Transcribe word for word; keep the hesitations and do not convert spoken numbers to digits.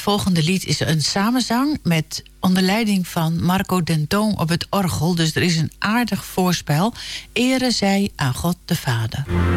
volgende lied is een samenzang met onder leiding van Marco Denton op het orgel. Dus er is een aardig voorspel. Ere zij aan God de Vader.